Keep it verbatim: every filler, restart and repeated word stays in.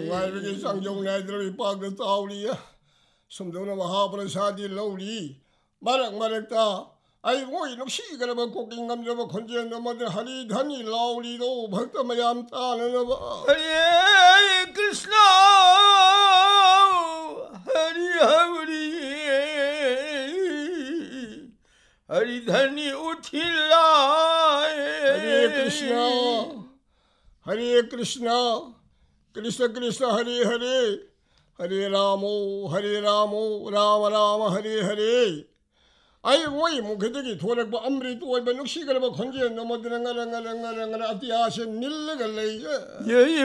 ꯅꯨꯡꯉꯥꯏꯕꯒꯤ ꯆꯥꯡꯖꯧ ꯅꯥꯏꯗ꯭ꯔꯕ ꯏꯄꯥꯛꯇ ꯇꯥꯎꯔꯤ ꯁꯨꯝꯗꯧꯅ ꯃꯍꯥꯄ꯭ꯔꯁꯥꯗꯤ ꯂꯧꯔꯤ ꯃꯔꯛ ꯃꯔꯛꯇ ꯑꯩ ꯃꯣꯏ ꯅꯨꯡꯁꯤꯈ꯭ꯔꯕ ꯀꯣꯛꯀꯤ ꯉꯝꯖꯕ ꯈꯣꯟꯖꯦꯜ ꯑꯃꯗ ꯍꯔꯤ ꯙꯅꯤ ꯂꯥꯎꯔꯤꯗꯣ ꯚꯛꯇ ꯃꯌꯥꯝ ꯇꯥꯅꯅꯕ हरे कृष्णा हरि हरि हरि धनी उठिला हरे कृष्णा हरे कृष्णा कृष्ण कृष्ण हरे हरे हरे रामो हरे रामो राम राम हरे हरे आई मोई मुखदगी थोरक अमृत ओइब नुक्सिगरब खंजे नमदरंग रंग रंग रंग अतियासे निल्लग लई यही